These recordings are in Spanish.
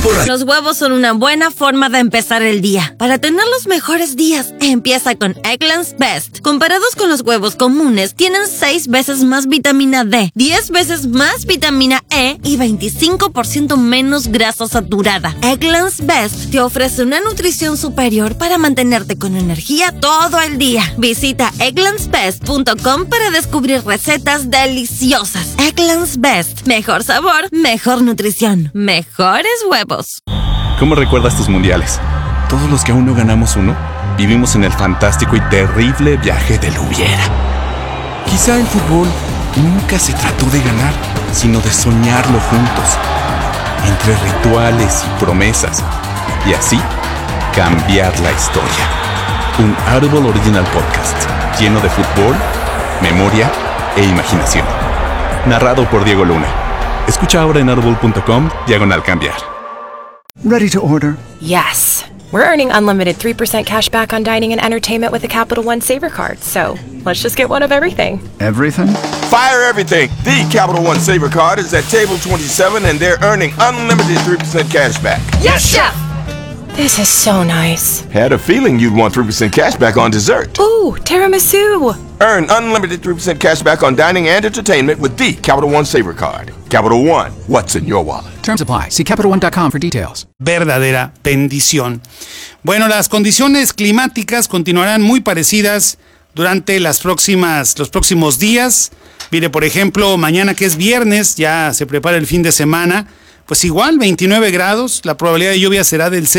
Los huevos son una buena forma de empezar el día. Para tener los mejores días, empieza con Eggland's Best. Comparados con los huevos comunes, tienen 6 veces más vitamina D, 10 veces más vitamina E y 25% menos grasa saturada. Eggland's Best te ofrece una nutrición superior para mantenerte con energía todo el día. Visita egglandsbest.com para descubrir recetas deliciosas. Eggland's Best. Mejor sabor, mejor nutrición, mejores huevos. ¿Cómo recuerdas tus mundiales? Todos los que aún no ganamos uno, vivimos en el fantástico y terrible viaje del hubiera. Quizá el fútbol nunca se trató de ganar, sino de soñarlo juntos, entre rituales y promesas, y así cambiar la historia. Un Audible Original Podcast lleno de fútbol, memoria e imaginación. Narrado por Diego Luna. Escucha ahora en audible.com/cambiar. Ready to order. Yes. We're earning unlimited 3% cash back on dining and entertainment with the Capital One Saver Card, so let's just get one of everything. Everything? Fire everything! The Capital One Saver Card is at table 27 and they're earning unlimited 3% cash back. Yes, Chef! This is so nice. Had a feeling you'd want 3% cash back on dessert. Ooh, tiramisu! Earn unlimited 3% cash back on dining and entertainment with the Capital One Saver Card. Capital One, what's in your wallet? Terms apply. See CapitalOne.com for details. Verdadera bendición. Bueno, las condiciones climáticas continuarán muy parecidas durante los próximos días. Mire, por ejemplo, mañana que es viernes, ya se prepara el fin de semana, pues igual 29 grados, la probabilidad de lluvia será del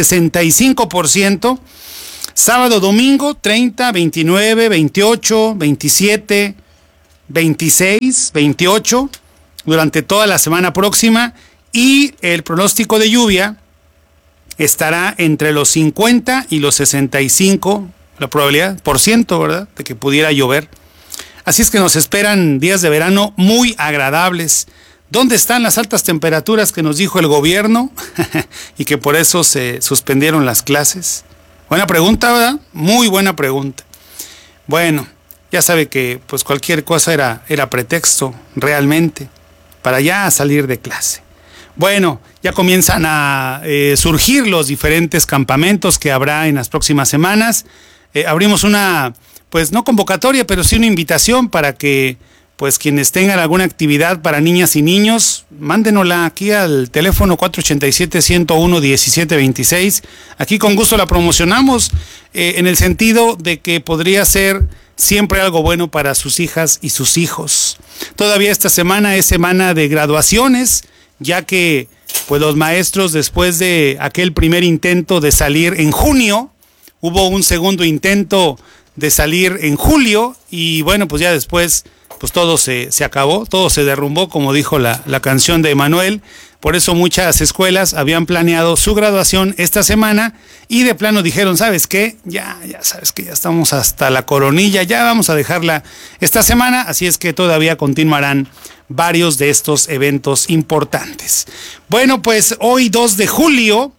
65%. Sábado, domingo, 30, 29, 28, 27, 26, 28, durante toda la semana próxima. Y el pronóstico de lluvia estará entre los 50 y los 65, la probabilidad, por ciento, ¿verdad?, de que pudiera llover. Así es que nos esperan días de verano muy agradables. ¿Dónde están las altas temperaturas que nos dijo el gobierno y que por eso se suspendieron las clases? Buena pregunta, ¿verdad? Muy buena pregunta. Bueno, ya sabe que pues cualquier cosa era pretexto realmente para ya salir de clase. Bueno, ya comienzan a surgir los diferentes campamentos que habrá en las próximas semanas. Abrimos una, pues no convocatoria, pero sí una invitación para que pues quienes tengan alguna actividad para niñas y niños, mándenosla aquí al teléfono 487-101-1726. Aquí con gusto la promocionamos en el sentido de que podría ser siempre algo bueno para sus hijas y sus hijos. Todavía esta semana es semana de graduaciones, ya que pues los maestros, después de aquel primer intento de salir en junio, hubo un segundo intento de salir en julio y bueno, pues ya después pues todo se acabó, todo se derrumbó, como dijo la canción de Emanuel. Por eso muchas escuelas habían planeado su graduación esta semana y de plano dijeron, ¿sabes qué? Ya sabes que ya estamos hasta la coronilla, ya vamos a dejarla esta semana, así es que todavía continuarán varios de estos eventos importantes. Bueno, pues hoy 2 de julio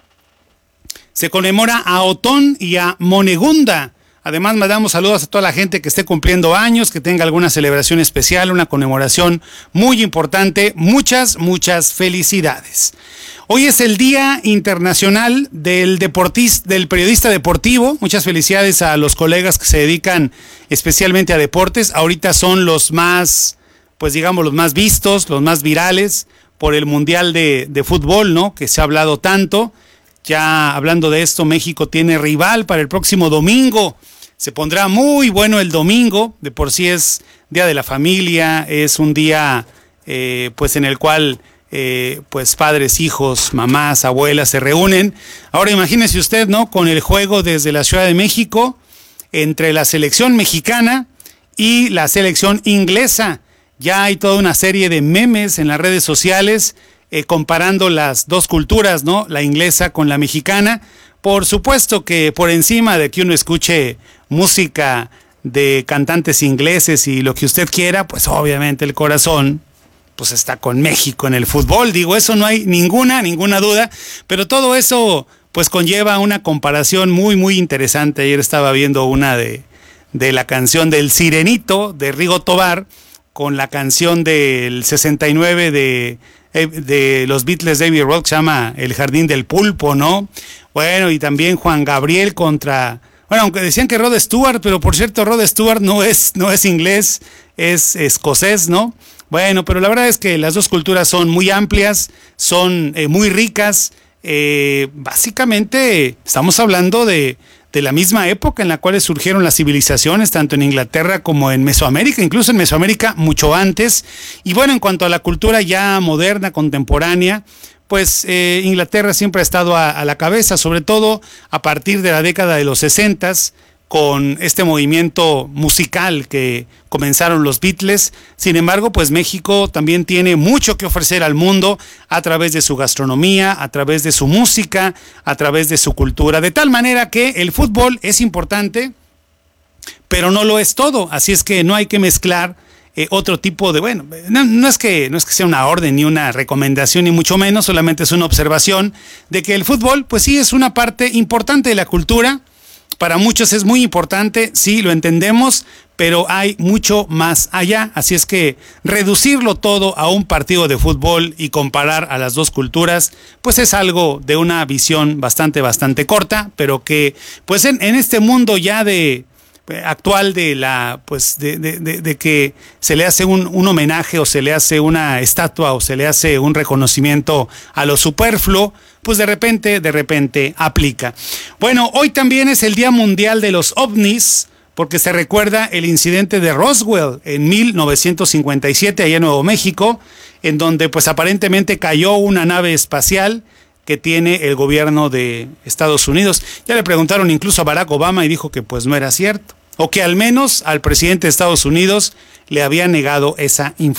se conmemora a Otón y a Monegunda. Además, mandamos saludos a toda la gente que esté cumpliendo años, que tenga alguna celebración especial, una conmemoración muy importante. Muchas felicidades. Hoy es el Día Internacional del Periodista Deportivo. Muchas felicidades a los colegas que se dedican especialmente a deportes. Ahorita son los más, pues digamos, los más vistos, los más virales por el Mundial de Fútbol, ¿no?, que se ha hablado tanto. Ya hablando de esto, México tiene rival para el próximo domingo. Se pondrá muy bueno el domingo. De por sí es Día de la Familia, es un día pues en el cual pues padres, hijos, mamás, abuelas se reúnen. Ahora imagínese usted, ¿no?, con el juego desde la Ciudad de México entre la selección mexicana y la selección inglesa. Ya hay toda una serie de memes en las redes sociales comparando las dos culturas, ¿no?, la inglesa con la mexicana. Por supuesto que por encima de que uno escuche música de cantantes ingleses y lo que usted quiera, pues obviamente el corazón pues está con México en el fútbol. Digo, eso no hay ninguna duda, pero todo eso pues conlleva una comparación muy interesante. Ayer estaba viendo una de la canción del Sirenito de Rigo Tobar con la canción del 69 de los Beatles, David Roth, se llama El Jardín del Pulpo, ¿no? Bueno, y también Juan Gabriel contra... Bueno, aunque decían que Rod Stewart, pero por cierto, Rod Stewart no es inglés, es escocés, ¿no? Bueno, pero la verdad es que las dos culturas son muy amplias, son muy ricas. Básicamente estamos hablando de la misma época en la cual surgieron las civilizaciones, tanto en Inglaterra como en Mesoamérica, incluso en Mesoamérica mucho antes. Y bueno, en cuanto a la cultura ya moderna, contemporánea, pues Inglaterra siempre ha estado a la cabeza, sobre todo a partir de la década de los 60s, con este movimiento musical que comenzaron los Beatles. Sin embargo, pues México también tiene mucho que ofrecer al mundo a través de su gastronomía, a través de su música, a través de su cultura, de tal manera que el fútbol es importante, pero no lo es todo, así es que no hay que mezclar otro tipo de, bueno, no es que sea una orden ni una recomendación ni mucho menos, solamente es una observación de que el fútbol pues sí es una parte importante de la cultura. Para muchos es muy importante, sí, lo entendemos, pero hay mucho más allá. Así es que reducirlo todo a un partido de fútbol y comparar a las dos culturas, pues es algo de una visión bastante corta, pero que pues en este mundo ya actual de la pues de que se le hace un homenaje o se le hace una estatua o se le hace un reconocimiento a lo superfluo, pues de repente aplica. Bueno, hoy también es el Día Mundial de los OVNIs, porque se recuerda el incidente de Roswell en 1957 allá en Nuevo México, en donde pues aparentemente cayó una nave espacial que tiene el gobierno de Estados Unidos. Ya le preguntaron incluso a Barack Obama y dijo que pues no era cierto, o que al menos al presidente de Estados Unidos le había negado esa información.